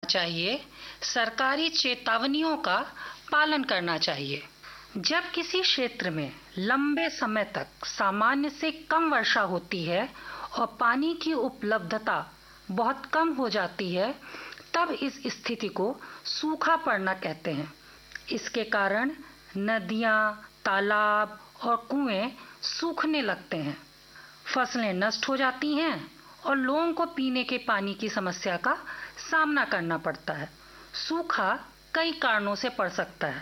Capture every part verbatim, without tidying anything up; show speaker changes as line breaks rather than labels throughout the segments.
चाहिए, सरकारी चेतावनियों का पालन करना चाहिए। जब किसी क्षेत्र में लंबे समय तक सामान्य से कम वर्षा होती है और पानी की उपलब्धता बहुत कम हो जाती है, तब इस स्थिति को सूखा पड़ना कहते हैं। इसके कारण नदियाँ, तालाब और कुएं सूखने लगते हैं, फसलें नष्ट हो जाती हैं और लोगों को पीने के पानी की समस्या का सामना करना पड़ता है। सूखा कई कारणों से पड़ सकता है।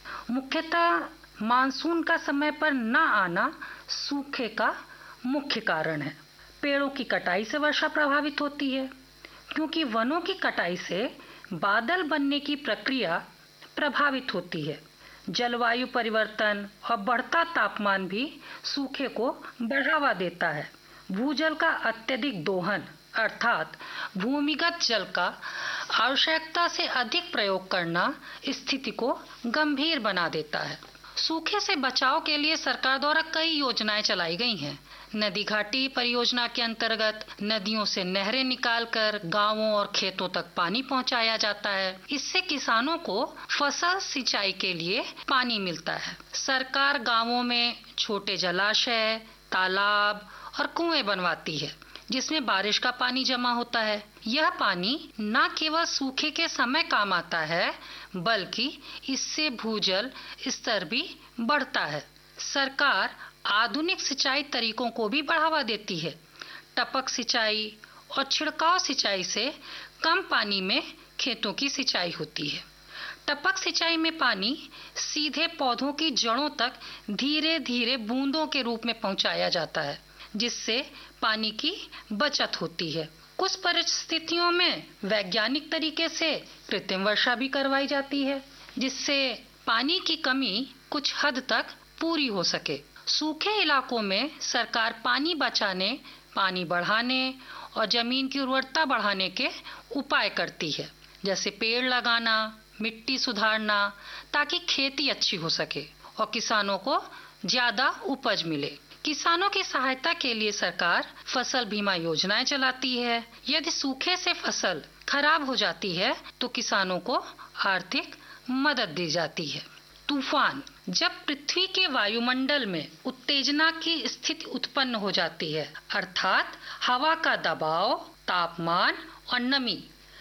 मुख्यतः मानसून का समय पर न आना सूखे का मुख्य कारण है। पेड़ों की कटाई से वर्षा प्रभावित होती है, क्योंकि वनों की कटाई से बादल बनने की प्रक्रिया प्रभावित होती है। जलवायु परिवर्तन और बढ़ता तापमान भी सूखे को बढ़ावा देता है। भूजल का अत्यधिक दोहन अर्थात भूमिगत जल का आवश्यकता से अधिक प्रयोग करना स्थिति को गंभीर बना देता है। सूखे से बचाव के लिए सरकार द्वारा कई योजनाएं चलाई गई हैं। नदी घाटी परियोजना के अंतर्गत नदियों से नहरें निकालकर गांवों और खेतों तक पानी पहुंचाया जाता है। इससे किसानों को फसल सिंचाई के लिए पानी मिलता है। सरकार गांवों में छोटे जलाशय, तालाब और कुएं बनवाती है, जिसमें बारिश का पानी जमा होता है। यह पानी न केवल सूखे के समय काम आता है, बल्कि इससे भूजल स्तर भी बढ़ता है। सरकार आधुनिक सिंचाई तरीकों को भी बढ़ावा देती है। टपक सिंचाई और छिड़काव सिंचाई से कम पानी में खेतों की सिंचाई होती है। टपक सिंचाई में पानी सीधे पौधों की जड़ों तक धीरे धीरे बूंदों के रूप में पहुंचाया जाता है, जिससे पानी की बचत होती है। कुछ परिस्थितियों में वैज्ञानिक तरीके से कृत्रिम वर्षा भी करवाई जाती है, जिससे पानी की कमी कुछ हद तक पूरी हो सके। सूखे इलाकों में सरकार पानी बचाने, पानी बढ़ाने और जमीन की उर्वरता बढ़ाने के उपाय करती है, जैसे पेड़ लगाना, मिट्टी सुधारना, ताकि खेती अच्छी हो सके और किसानों को ज्यादा उपज मिले। किसानों की सहायता के लिए सरकार फसल बीमा योजनाएं चलाती है। यदि सूखे से फसल खराब हो जाती है तो किसानों को आर्थिक मदद दी जाती है। तूफान, जब पृथ्वी के वायुमंडल में उत्तेजना की स्थिति उत्पन्न हो जाती है, अर्थात हवा का दबाव, तापमान और नमी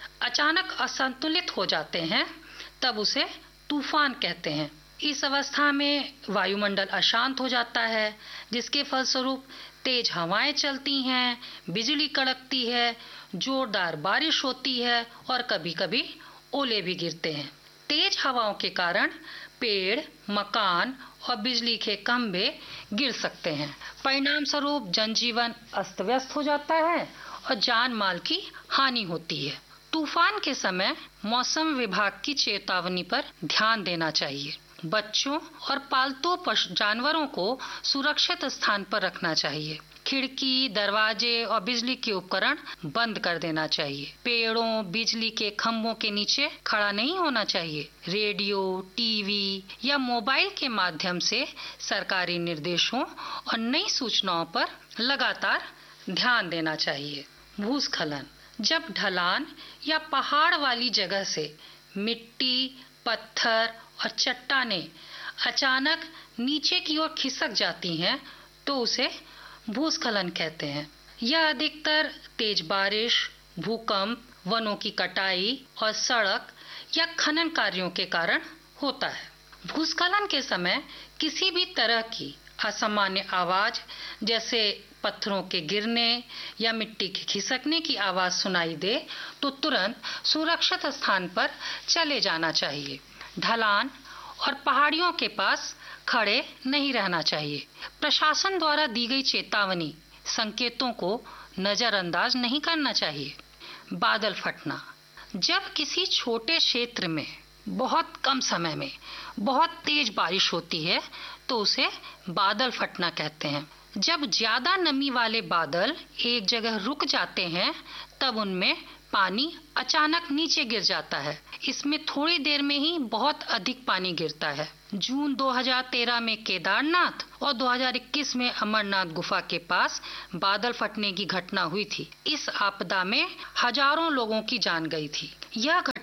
अचानक असंतुलित हो जाते हैं, तब उसे तूफान कहते हैं। इस अवस्था में वायुमंडल अशांत हो जाता है, जिसके फलस्वरूप तेज हवाएं चलती हैं, बिजली कड़कती है, जोरदार बारिश होती है और कभी-कभी ओले भी गिरते हैं। तेज हवाओं के कारण पेड़, मकान और बिजली के खंभे गिर सकते हैं। परिणाम स्वरूप जनजीवन अस्त व्यस्त हो जाता है और जान माल की हानि होती है। तूफान के समय मौसम विभाग की चेतावनी पर ध्यान देना चाहिए। बच्चों और पालतू पशु जानवरों को सुरक्षित स्थान पर रखना चाहिए। खिड़की, दरवाजे और बिजली के उपकरण बंद कर देना चाहिए। पेड़ों, बिजली के खंभों के नीचे खड़ा नहीं होना चाहिए। रेडियो, टीवी या मोबाइल के माध्यम से सरकारी निर्देशों और नई सूचनाओं पर लगातार ध्यान देना चाहिए। भूस्खलन, जब ढलान या पहाड़ वाली जगह से मिट्टी, पत्थर और चट्टानें अचानक नीचे की ओर खिसक जाती हैं, तो उसे भूस्खलन कहते हैं। यह अधिकतर तेज बारिश, भूकंप, वनों की कटाई और सड़क या खनन कार्यों के कारण होता है। भूस्खलन के समय किसी भी तरह की असामान्य आवाज, जैसे पत्थरों के गिरने या मिट्टी के खिसकने की आवाज सुनाई दे, तो तुरंत सुरक्षित स्थान पर चले जाना चाहिए। ढलान और पहाड़ियों के पास खड़े नहीं रहना चाहिए। प्रशासन द्वारा दी गई चेतावनी संकेतों को नजरअंदाज नहीं करना चाहिए। बादल फटना, जब किसी छोटे क्षेत्र में बहुत कम समय में बहुत तेज बारिश होती है, तो उसे बादल फटना कहते हैं। जब ज्यादा नमी वाले बादल एक जगह रुक जाते हैं, तब उनमें पानी अचानक नीचे गिर जाता है। इसमें थोड़ी देर में ही बहुत अधिक पानी गिरता है। जून दो हज़ार तेरह में केदारनाथ और दो हज़ार इक्कीस में अमरनाथ गुफा के पास बादल फटने की घटना हुई थी। इस आपदा में हजारों लोगों की जान गई थी। यह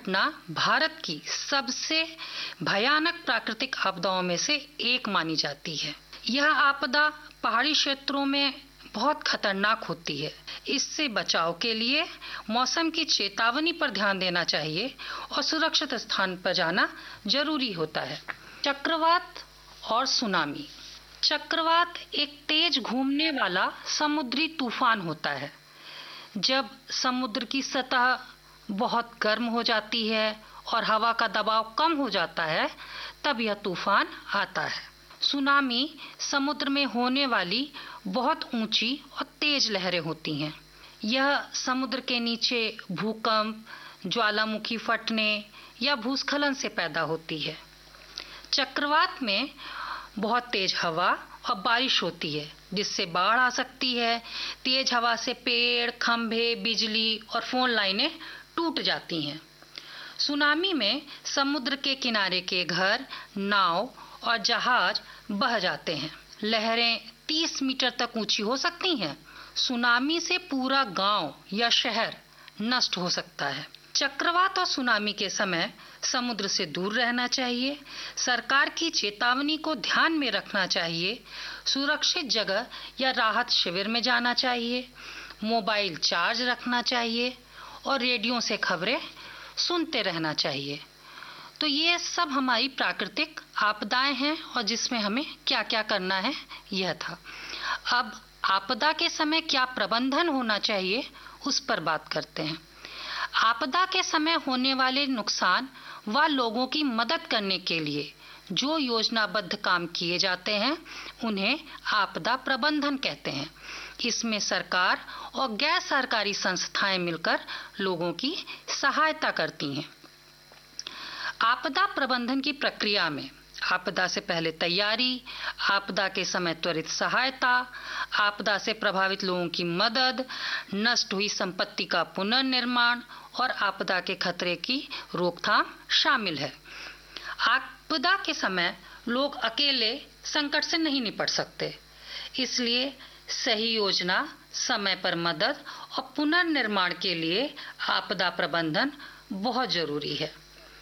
घटना भारत की सबसे भयानक प्राकृतिक आपदाओं में से एक मानी जाती है। यह आपदा पहाड़ी क्षेत्रों में बहुत खतरनाक होती है। इससे बचाव के लिए मौसम की चेतावनी पर ध्यान देना चाहिए और सुरक्षित स्थान पर जाना जरूरी होता है। चक्रवात और सुनामी। चक्रवात एक तेज घूमने वाला समुद्री तूफान होता है। जब समुद्र की सतह बहुत गर्म हो जाती है और हवा का दबाव कम हो जाता है, तब यह तूफान आता है। सुनामी समुद्र में होने वाली बहुत ऊंची और तेज लहरें होती हैं। यह समुद्र के नीचे भूकंप, ज्वालामुखी फटने या भूस्खलन से पैदा होती है। चक्रवात में बहुत तेज हवा और बारिश होती है, जिससे बाढ़ आ सकती है। तेज हवा से पेड़, खंभे, बिजली और फोन लाइनें टूट जाती हैं। सुनामी में समुद्र के किनारे के घर, नाव और जहाज बह जाते हैं। लहरें तीस मीटर तक ऊंची हो सकती हैं। सुनामी से पूरा गांव या शहर नष्ट हो सकता है। चक्रवात और सुनामी के समय समुद्र से दूर रहना चाहिए। सरकार की चेतावनी को ध्यान में रखना चाहिए। सुरक्षित जगह या राहत शिविर में जाना चाहिए। मोबाइल चार्ज रखना चाहिए और रेडियो से खबरें सुनते रहना चाहिए। तो ये सब हमारी प्राकृतिक आपदाएं हैं और जिसमें हमें क्या क्या करना है, यह था। अब आपदा के समय क्या प्रबंधन होना चाहिए, उस पर बात करते हैं। आपदा के समय होने वाले नुकसान व लोगों की मदद करने के लिए जो योजनाबद्ध काम किए जाते हैं, उन्हें आपदा प्रबंधन कहते हैं। इसमें सरकार और गैर सरकारी संस्थाएं मिलकर लोगों की सहायता करती हैं। आपदा प्रबंधन की प्रक्रिया में आपदा से पहले तैयारी, आपदा के समय त्वरित सहायता, आपदा से प्रभावित लोगों की मदद, नष्ट हुई संपत्ति का पुनर्निर्माण और आपदा के खतरे की रोकथाम शामिल है। आपदा के समय लोग अकेले संकट से नहीं निपट सकते, इसलिए सही योजना, समय पर मदद और पुनर्निर्माण के लिए आपदा प्रबंधन बहुत जरूरी है।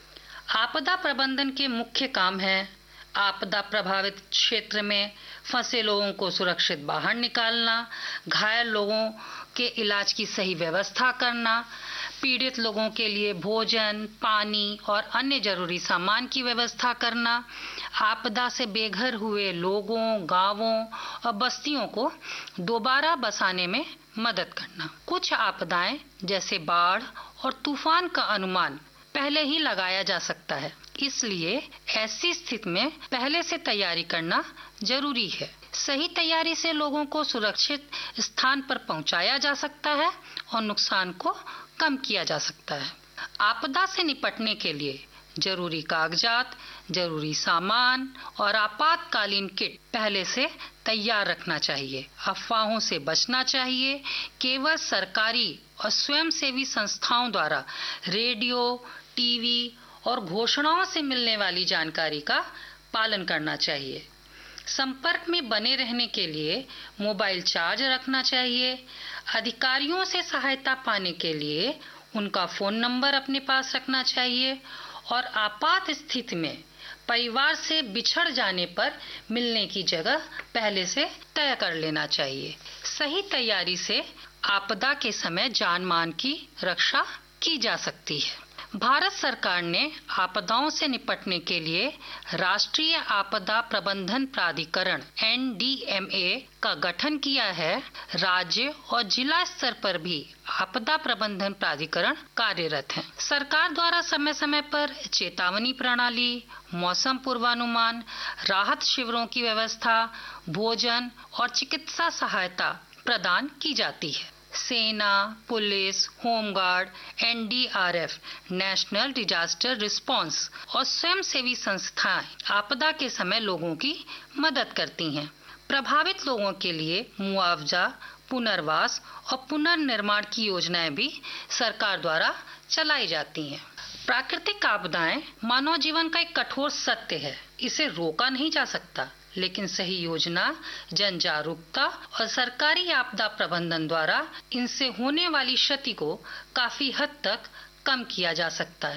आपदा प्रबंधन के मुख्य काम हैं आपदा प्रभावित क्षेत्र में फंसे लोगों को सुरक्षित बाहर निकालना, घायल लोगों के इलाज की सही व्यवस्था करना, पीड़ित लोगों के लिए भोजन, पानी और अन्य जरूरी सामान की व्यवस्था करना, आपदा से बेघर हुए लोगों, गांवों और बस्तियों को दोबारा बसाने में मदद करना। कुछ आपदाएं जैसे बाढ़ और तूफान का अनुमान पहले ही लगाया जा सकता है, इसलिए ऐसी स्थिति में पहले से तैयारी करना जरूरी है। सही तैयारी से लोगों को सुरक्षित स्थान पर पहुंचाया जा सकता है और नुकसान को कम किया जा सकता है। आपदा से निपटने के लिए जरूरी कागजात, जरूरी सामान और आपातकालीन किट पहले से तैयार रखना चाहिए। अफवाहों से बचना चाहिए। केवल सरकारी और स्वयंसेवी संस्थाओं द्वारा रेडियो, टीवी और घोषणाओं से मिलने वाली जानकारी का पालन करना चाहिए। संपर्क में बने रहने के लिए मोबाइल चार्ज रखना चाहिए। अधिकारियों से सहायता पाने के लिए उनका फोन नंबर अपने पास रखना चाहिए और आपात स्थिति में परिवार से बिछड़ जाने पर मिलने की जगह पहले से तय कर लेना चाहिए। सही तैयारी से आपदा के समय जान मान की रक्षा की जा सकती है। भारत सरकार ने आपदाओं से निपटने के लिए राष्ट्रीय आपदा प्रबंधन प्राधिकरण एन डी एम ए का गठन किया है। राज्य और जिला स्तर पर भी आपदा प्रबंधन प्राधिकरण कार्यरत हैं। सरकार द्वारा समय समय पर चेतावनी प्रणाली, मौसम पूर्वानुमान, राहत शिविरों की व्यवस्था, भोजन और चिकित्सा सहायता प्रदान की जाती है। सेना, police, home guard, N D R F, national disaster response और स्वयंसेवी संस्थाएं आपदा के समय लोगों की मदद करती हैं। प्रभावित लोगों के लिए मुआवजा, पुनर्वास और पुनर्निर्माण की योजनाएं भी सरकार द्वारा चलाई जाती हैं। प्राकृतिक आपदाएं मानव जीवन का एक कठोर सत्य है। इसे रोका नहीं जा सकता, लेकिन सही योजना, जन जागरूकता और सरकारी आपदा प्रबंधन द्वारा इनसे होने वाली क्षति को काफी हद तक कम किया जा सकता है।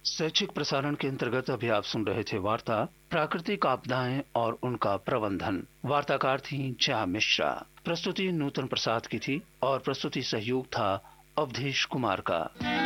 शैक्षिक प्रसारण के अंतर्गत अभी आप सुन रहे थे वार्ता प्राकृतिक आपदाएं और उनका प्रबंधन। वार्ताकार थी जया मिश्रा। प्रस्तुति नूतन प्रसाद की थी और प्रस्तुति सहयोग था अवधेश कुमार का।